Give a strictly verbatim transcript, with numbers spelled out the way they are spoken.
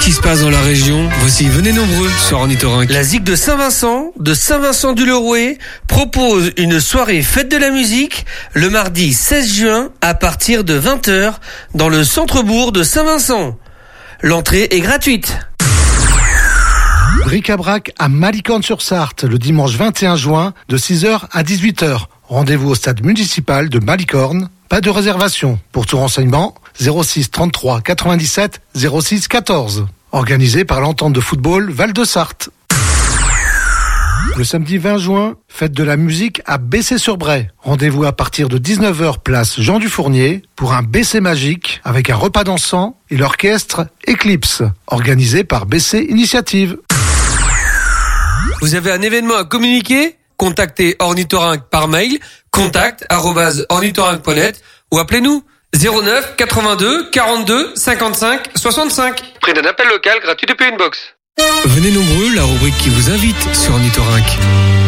qui se passe dans la région. Voici, venez nombreux sur Ornithorynque. La Zig de Saint-Vincent, de Saint-Vincent-du-Lerouet, propose une soirée fête de la musique le mardi seize juin à partir de vingt heures dans le centre-bourg de Saint-Vincent. L'entrée est gratuite. Bric-à-brac à Malicorne-sur-Sarthe le dimanche vingt et un juin de six heures à dix-huit heures. Rendez-vous au stade municipal de Malicorne. Pas de réservation. Pour tout renseignement, zéro six trente-trois quatre-vingt-dix-sept zéro six quatorze. Organisé par l'entente de football Val-de-Sarthe. Le samedi vingt juin, fête de la musique à Bessay-sur-Bray. Rendez-vous à partir de dix-neuf heures place Jean Dufournier pour un Bessay magique avec un repas dansant et l'orchestre Eclipse, organisé par Bessay Initiative. Vous avez un événement à communiquer ? Contactez Ornithorynque par mail, contact arobase ornithorynque point net ou appelez-nous zéro neuf quatre-vingt-deux quarante-deux cinquante-cinq soixante-cinq. Prix d'un appel local gratuit depuis une box. Venez nombreux, la rubrique qui vous invite sur Ornithorynque.